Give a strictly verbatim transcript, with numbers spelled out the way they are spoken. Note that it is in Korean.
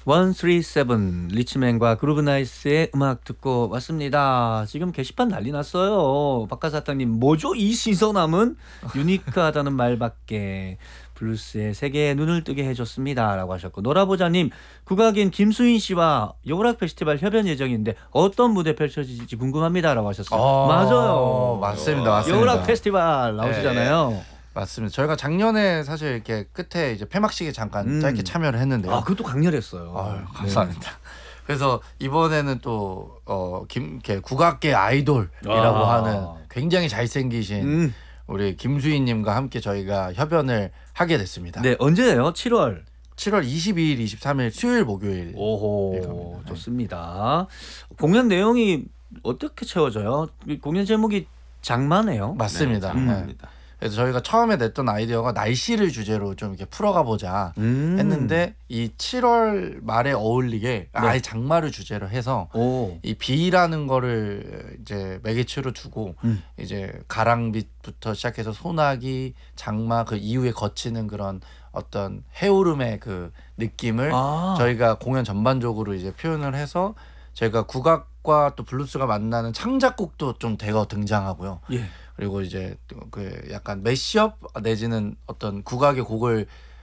백삼십칠 리치맨과 그루브나이스의 음악 듣고 왔습니다. 지금 게시판 난리 났어요. 박가사탕님 뭐죠 이 신선함은? 유니크하다는 말밖에 블루스의 세계에 눈을 뜨게 해줬습니다 라고 하셨고, 노라보자님 국악인 김수인 씨와 여우락 페스티벌 협연 예정인데 어떤 무대 펼쳐질지 궁금합니다 라고 하셨어요. 어, 맞아요. 맞습니다, 맞습니다. 여우락 페스티벌 나오시잖아요. 네. 맞습니다. 저희가 작년에 사실 이렇게 끝에 이제 폐막식에 잠깐 음. 짧게 참여를 했는데요. 아, 그것도 강렬했어요. 아유, 감사합니다. 네. 그래서 이번에는 또 어, 김 이렇게 국악계 아이돌이라고 아. 하는 굉장히 잘생기신 음. 우리 김수희님과 함께 저희가 협연을 하게 됐습니다. 네, 언제예요? 칠월. 칠월 이십이일, 이십삼일 수요일, 목요일. 오호, 좋습니다. 공연 내용이 어떻게 채워져요? 공연 제목이 장마네요. 맞습니다. 네, 네. 장마입니다. 그래서 저희가 처음에 냈던 아이디어가 날씨를 주제로 좀 이렇게 풀어가 보자 음. 했는데 이 칠월 말에 어울리게 아예 장마를 주제로 해서 오. 이 비라는 거를 이제 매개체로 두고 음. 이제 가랑빛부터 시작해서 소나기, 장마 그 이후에 거치는 그런 어떤 해오름의 그 느낌을 아. 저희가 공연 전반적으로 이제 표현을 해서 저희가 국악과 또 블루스가 만나는 창작곡도 좀 대거 등장하고요. 예. 그리고 이제 그 약간 매시업 내지는 어떤 국악의 곡을